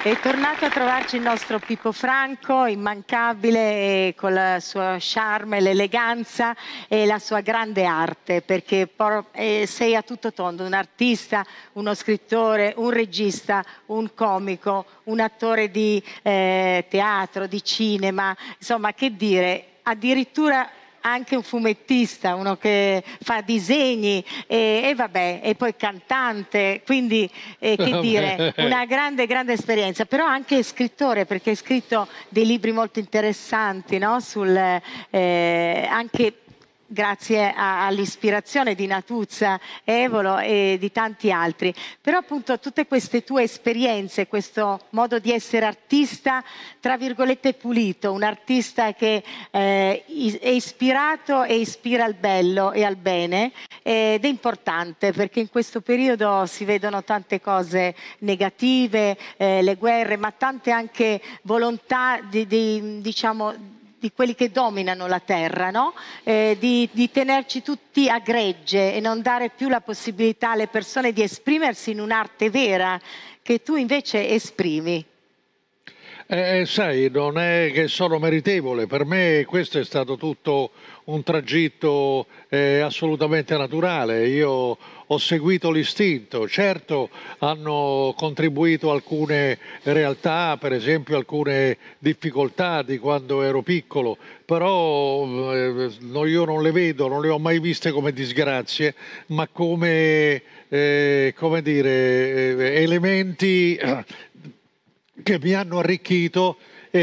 È tornato a trovarci il nostro Pippo Franco, immancabile, e con il suo charme, l'eleganza e la sua grande arte, perché sei a tutto tondo, un artista, uno scrittore, un regista, un comico, un attore di teatro, di cinema, insomma, che dire, addirittura anche un fumettista, uno che fa disegni e vabbè, e poi cantante, quindi che dire, una grande, grande esperienza, però anche scrittore, perché hai scritto dei libri molto interessanti, no? Anche grazie all'ispirazione di Natuzza, Evolo e di tanti altri. Però appunto tutte queste tue esperienze, questo modo di essere artista, tra virgolette pulito, un artista che è ispirato e ispira al bello e al bene, ed è importante perché in questo periodo si vedono tante cose negative, le guerre, ma tante anche volontà diciamo, di quelli che dominano la terra, no? Di tenerci tutti a gregge e non dare più la possibilità alle persone di esprimersi in un'arte vera che tu invece esprimi. Sai, non è che sono meritevole, per me questo è stato tutto un tragitto assolutamente naturale. Io ho seguito l'istinto, certo hanno contribuito alcune realtà, per esempio alcune difficoltà di quando ero piccolo, però io non le vedo, non le ho mai viste come disgrazie, ma come dire, elementi che mi hanno arricchito